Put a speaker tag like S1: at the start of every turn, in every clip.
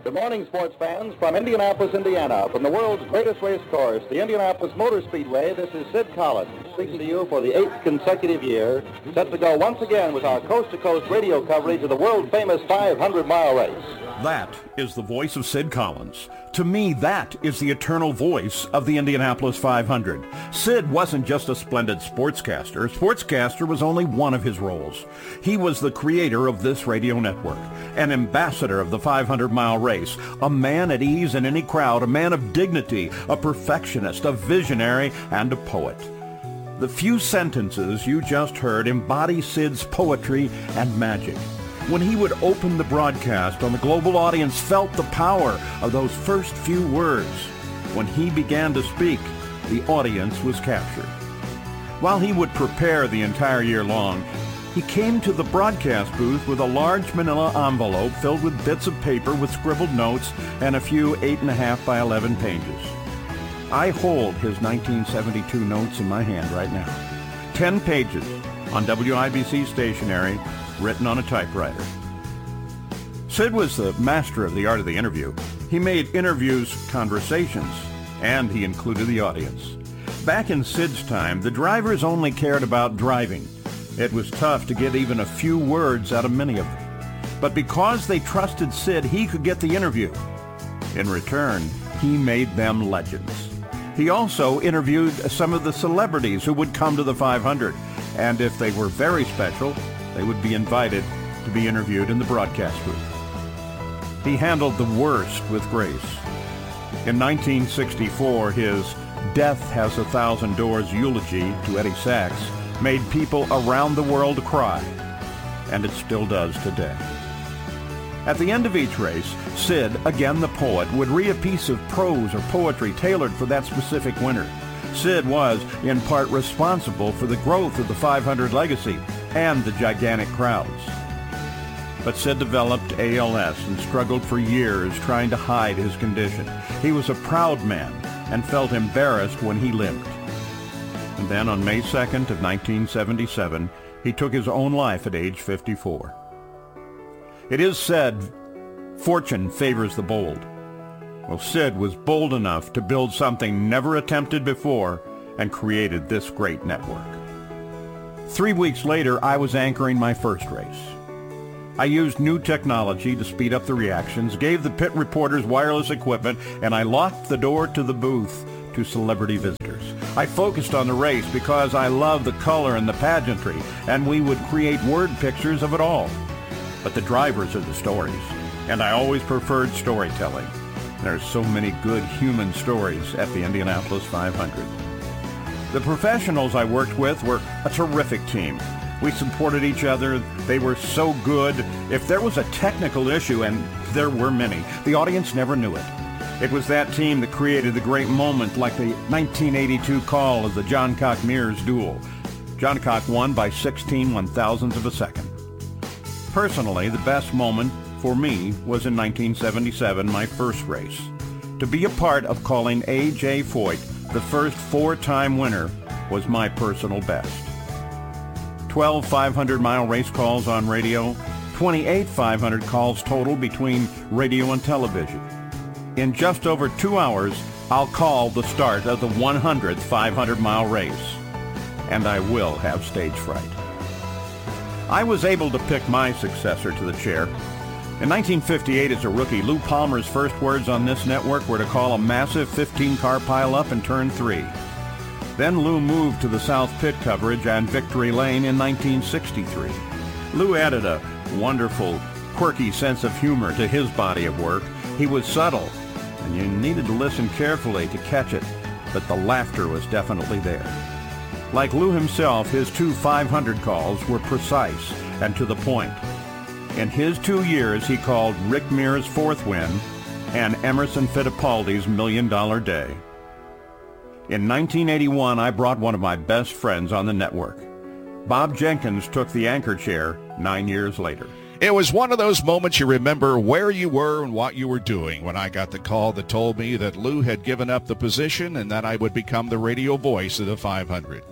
S1: Good morning, sports fans. From Indianapolis, Indiana, from the world's greatest race course, the Indianapolis Motor Speedway, this is Sid Collins, speaking to you for the 8th consecutive year, set to go once again with our coast-to-coast radio coverage of the world-famous 500-mile race.
S2: That is the voice of Sid Collins. To me, that is the eternal voice of the Indianapolis 500. Sid wasn't just a splendid sportscaster. Sportscaster was only one of his roles. He was the creator of this radio network, an ambassador of the 500-mile race, a man at ease in any crowd, a man of dignity, a perfectionist, a visionary, and a poet. The few sentences you just heard embody Sid's poetry and magic. When he would open the broadcast, the global audience felt the power of those first few words. When he began to speak, the audience was captured. While he would prepare the entire year long, he came to the broadcast booth with a large manila envelope filled with bits of paper with scribbled notes and a few 8.5 by 11 pages. I hold his 1972 notes in my hand right now. 10 pages on WIBC stationery, written on a typewriter. Sid was the master of the art of the interview. He made interviews conversations, and he included the audience. Back in Sid's time, the drivers only cared about driving. It was tough to get even a few words out of many of them. But because they trusted Sid, he could get the interview. In return, he made them legends. He also interviewed some of the celebrities who would come to the 500, and if they were very special, they would be invited to be interviewed in the broadcast booth. He handled the worst with grace. In 1964, his Death Has a Thousand Doors eulogy to Eddie Sachs made people around the world cry, and it still does today. At the end of each race, Sid, again the poet, would read a piece of prose or poetry tailored for that specific winner. Sid was, in part, responsible for the growth of the 500 legacy and the gigantic crowds. But Sid developed ALS and struggled for years trying to hide his condition. He was a proud man and felt embarrassed when he limped. And then on May 2nd of 1977, he took his own life at age 54. It is said, fortune favors the bold. Well, Sid was bold enough to build something never attempted before and created this great network. 3 weeks later, I was anchoring my first race. I used new technology to speed up the reactions, gave the pit reporters wireless equipment, and I locked the door to the booth to celebrity visitors. I focused on the race because I love the color and the pageantry, and we would create word pictures of it all. But the drivers are the stories, and I always preferred storytelling. There's so many good human stories at the Indianapolis 500. The professionals I worked with were a terrific team. We supported each other. They were so good. If there was a technical issue, and there were many, the audience never knew it. It was that team that created the great moment like the 1982 call of the Johncock-Mears duel. Johncock won by 16 one-thousandths of a second. Personally, the best moment for me was in 1977, my first race. To be a part of calling A.J. Foyt the first 4-time winner was my personal best. 12 500-mile race calls on radio, 28 500 calls total between radio and television. In just over 2 hours, I'll call the start of the 100th 500-mile race. And I will have stage fright. I was able to pick my successor to the chair. In 1958, as a rookie, Lou Palmer's first words on this network were to call a massive 15-car pileup in Turn 3. Then Lou moved to the South Pit coverage and Victory Lane in 1963. Lou added a wonderful, quirky sense of humor to his body of work. He was subtle, and you needed to listen carefully to catch it, but the laughter was definitely there. Like Lou himself, his 2 500 calls were precise and to the point. In his 2 years, he called Rick Mears' 4th win and Emerson Fittipaldi's $1 Million Day. In 1981, I brought one of my best friends on the network. Bob Jenkins took the anchor chair 9 years later.
S3: It was one of those moments you remember where you were and what you were doing when I got the call that told me that Lou had given up the position and that I would become the radio voice of the 500.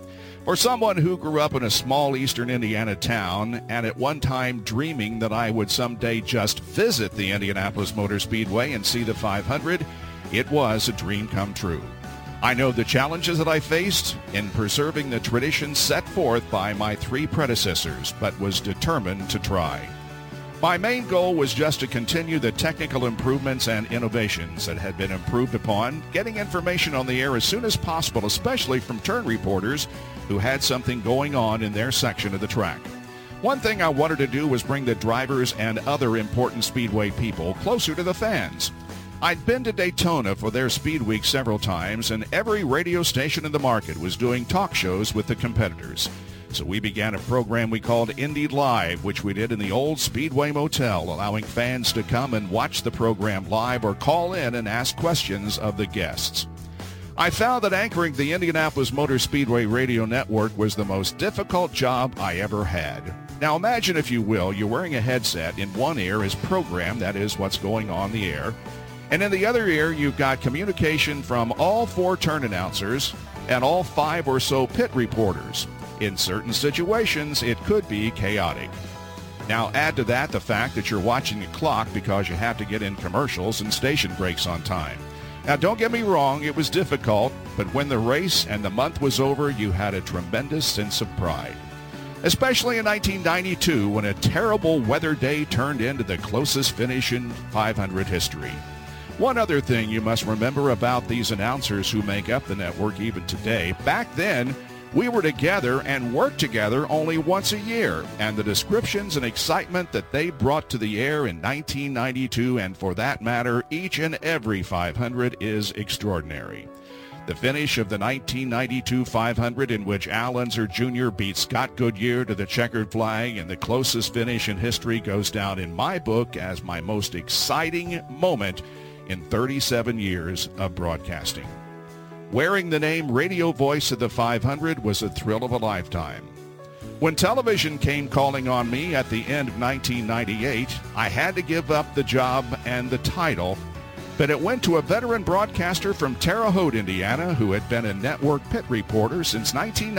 S3: For someone who grew up in a small eastern Indiana town and at one time dreaming that I would someday just visit the Indianapolis Motor Speedway and see the 500, it was a dream come true. I know the challenges that I faced in preserving the traditions set forth by my three predecessors, but was determined to try. My main goal was just to continue the technical improvements and innovations that had been improved upon, getting information on the air as soon as possible, especially from turn reporters who had something going on in their section of the track. One thing I wanted to do was bring the drivers and other important Speedway people closer to the fans. I'd been to Daytona for their Speed Week several times, and every radio station in the market was doing talk shows with the competitors. So we began a program we called Indy Live, which we did in the old Speedway Motel, allowing fans to come and watch the program live or call in and ask questions of the guests. I found that anchoring the Indianapolis Motor Speedway radio network was the most difficult job I ever had. Now imagine, if you will, you're wearing a headset. In one ear is program, that is what's going on the air, and in the other ear you've got communication from all four turn announcers and all 5 or so pit reporters. In certain situations, it could be chaotic. Now add to that the fact that you're watching the clock because you have to get in commercials and station breaks on time. Now don't get me wrong, it was difficult, but when the race and the month was over, you had a tremendous sense of pride. Especially in 1992, when a terrible weather day turned into the closest finish in 500 history. One other thing you must remember about these announcers who make up the network even today, back then, we were together and worked together only once a year, and the descriptions and excitement that they brought to the air in 1992, and for that matter, each and every 500, is extraordinary. The finish of the 1992 500, in which Al Unser Jr. beat Scott Goodyear to the checkered flag, and the closest finish in history, goes down in my book as my most exciting moment in 37 years of broadcasting. Wearing the name radio voice of the 500 was a thrill of a lifetime. When television came calling on me at the end of 1998, I had to give up the job and the title, but it went to a veteran broadcaster from Terre Haute, Indiana, who had been a network pit reporter since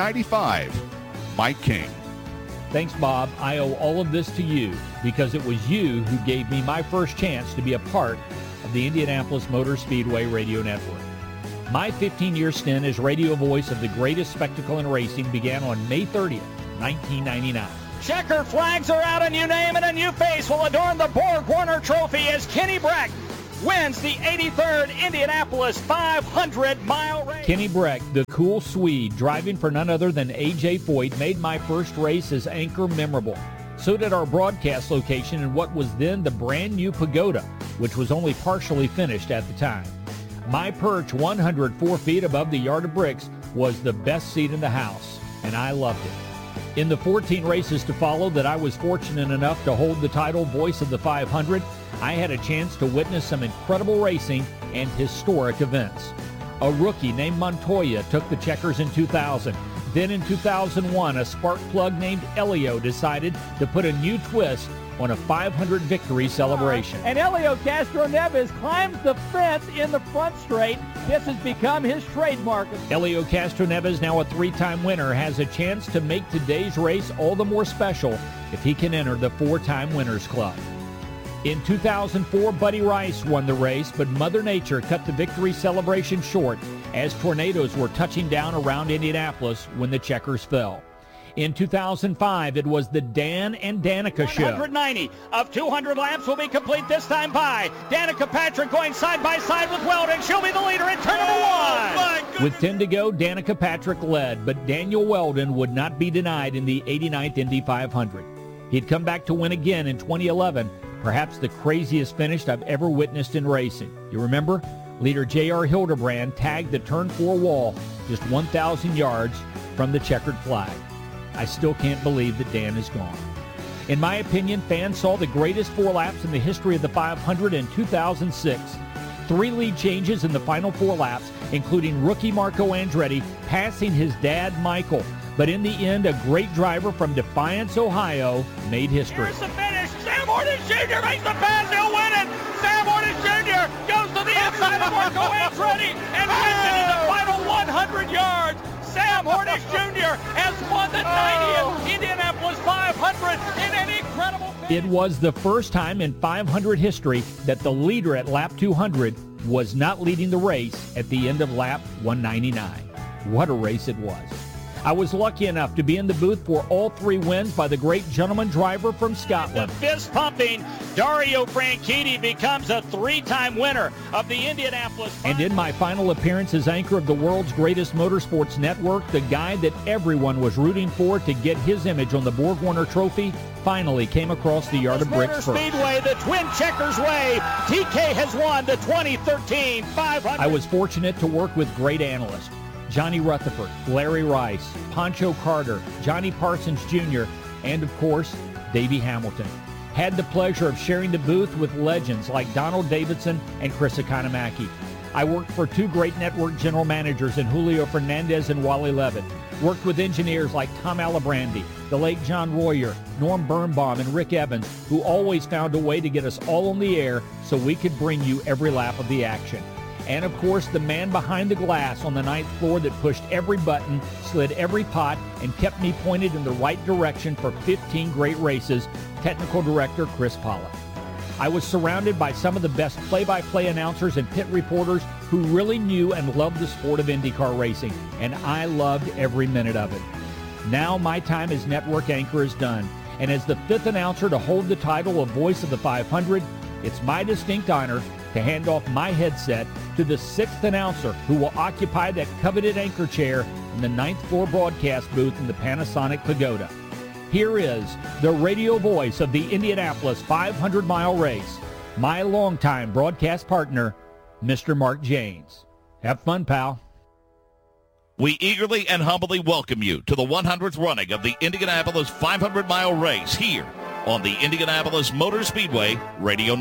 S3: 1995, Mike King.
S4: Thanks, Bob. I owe all of this to you because it was you who gave me my first chance to be a part of the Indianapolis Motor Speedway radio network. My 15-year stint as radio voice of the greatest spectacle in racing began on May 30th, 1999.
S5: Checker flags are out, and you name it, a new face will adorn the Borg Warner Trophy as Kenny Brack wins the 83rd Indianapolis 500-mile race.
S4: Kenny Brack, the cool Swede, driving for none other than A.J. Foyt, made my first race as anchor memorable. So did our broadcast location in what was then the brand new Pagoda, which was only partially finished at the time. My perch, 104 feet above the yard of bricks, was the best seat in the house, and I loved it. In the 14 races to follow that I was fortunate enough to hold the title Voice of the 500, I had a chance to witness some incredible racing and historic events. A rookie named Montoya took the checkers in 2000. Then in 2001, a spark plug named Elio decided to put a new twist on a 500 victory celebration.
S5: And Elio Castroneves climbs the fence in the front straight. This has become his trademark.
S4: Elio Castroneves, now a 3-time winner, has a chance to make today's race all the more special if he can enter the 4-time Winners Club. In 2004, Buddy Rice won the race, but Mother Nature cut the victory celebration short as tornadoes were touching down around Indianapolis when the checkers fell. In 2005, it was the Dan and Danica show.
S5: 190 of 200 laps will be complete this time by Danica Patrick going side by side with Weldon. She'll be the leader in turn number 1.
S4: With 10 to go, Danica Patrick led, but Daniel Weldon would not be denied in the 89th Indy 500. He'd come back to win again in 2011, perhaps the craziest finish I've ever witnessed in racing. You remember? Leader J.R. Hildebrand tagged the turn 4 wall just 1,000 yards from the checkered flag. I still can't believe that Dan is gone. In my opinion, fans saw the greatest 4 laps in the history of the 500 in 2006. 3 lead changes in the final 4 laps, including rookie Marco Andretti passing his dad Michael. But in the end, a great driver from Defiance, Ohio, made history.
S5: Here's the finish. Sam Hornish Jr. makes the pass. He'll win it. Sam Hornish Jr. goes to the inside of Marco Andretti and wins it in the final 100 yards. Sam Hornish Jr. has won the 90th Indianapolis 500 in an incredible finish.
S4: It was the first time in 500 history that the leader at lap 200 was not leading the race at the end of lap 199. What a race it was. I was lucky enough to be in the booth for all three wins by the great gentleman driver from Scotland.
S5: The fist-pumping Dario Franchitti becomes a three-time winner of the Indianapolis 500.
S4: And in my final appearance as anchor of the world's greatest motorsports network, the guy that everyone was rooting for to get his image on the Borg Warner Trophy finally came across the yard of bricks first.
S5: Speedway, the Twin Checkers Way. TK has won the 2013 500.
S4: I was fortunate to work with great analysts. Johnny Rutherford, Larry Rice, Pancho Carter, Johnny Parsons Jr., and of course, Davey Hamilton. Had the pleasure of sharing the booth with legends like Donald Davidson and Chris Economaki. I worked for two great network general managers in Julio Fernandez and Wally Levitt. Worked with engineers like Tom Alibrandi, the late John Royer, Norm Birnbaum, and Rick Evans, who always found a way to get us all on the air so we could bring you every lap of the action. And, of course, the man behind the glass on the ninth floor that pushed every button, slid every pot, and kept me pointed in the right direction for 15 great races, technical director Chris Pollock. I was surrounded by some of the best play-by-play announcers and pit reporters who really knew and loved the sport of IndyCar racing, and I loved every minute of it. Now my time as network anchor is done, and as the fifth announcer to hold the title of Voice of the 500, it's my distinct honor to hand off my headset to the sixth announcer who will occupy that coveted anchor chair in the ninth floor broadcast booth in the Panasonic Pagoda. Here is the radio voice of the Indianapolis 500-mile race, my longtime broadcast partner, Mr. Mark Janes. Have fun, pal.
S6: We eagerly and humbly welcome you to the 100th running of the Indianapolis 500-mile race here on the Indianapolis Motor Speedway Radio